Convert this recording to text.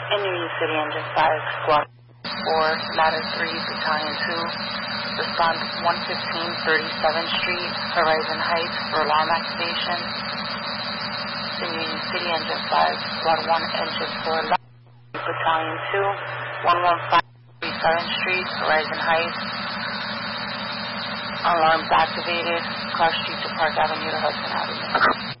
In Union City, Engine 5, Squad 4, Ladder 3, Battalion 2. Respond 115 37th Street, Horizon Heights for alarm activation. In Union City, Engine 5, Squad 1, Engine 4, Ladder 3, Battalion 2. 115 37th Street, Horizon Heights. Alarms activated. Cross Street to Park Avenue to Hudson Avenue.